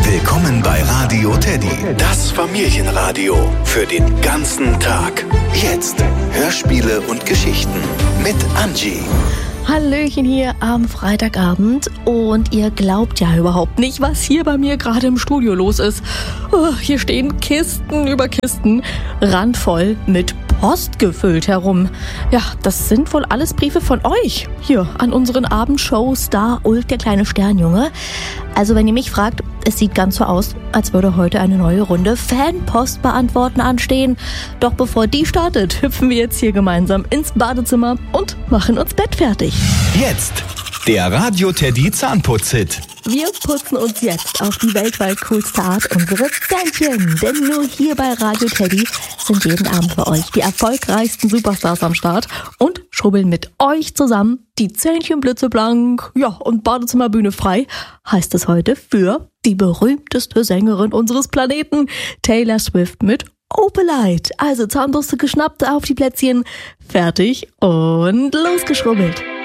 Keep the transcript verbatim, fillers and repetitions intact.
Willkommen bei Radio Teddy, das Familienradio für den ganzen Tag. Jetzt Hörspiele und Geschichten mit Angie. Hallöchen hier am Freitagabend und ihr glaubt ja überhaupt nicht, was hier bei mir gerade im Studio los ist. Oh, hier stehen Kisten über Kisten, randvoll mit Post gefüllt herum. Ja, das sind wohl alles Briefe von euch. Hier an unseren Abendshows, da Ulf, der kleine Sternjunge. Also wenn ihr mich fragt, es sieht ganz so aus, als würde heute eine neue Runde Fanpost beantworten anstehen. Doch bevor die startet, hüpfen wir jetzt hier gemeinsam ins Badezimmer und machen uns bettfertig. Jetzt der Radio Teddy Zahnputz-Hit. Wir putzen uns jetzt auf die weltweit coolste Art unsere Zähnchen. Denn nur hier bei Radio Teddy sind jeden Abend für euch die erfolgreichsten Superstars am Start und schrubbeln mit euch zusammen die Zähnchen blitzeblank. Ja, und Badezimmerbühne frei heißt es heute für die berühmteste Sängerin unseres Planeten, Taylor Swift mit Opalite. Also Zahnbürste geschnappt, auf die Plätzchen, fertig und losgeschrubbelt.